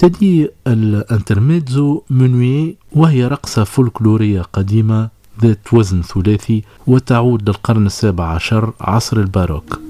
تلي الانترميزو منوي، وهي رقصة فولكلورية قديمة ذات وزن ثلاثي وتعود للقرن السابع عشر عصر الباروك.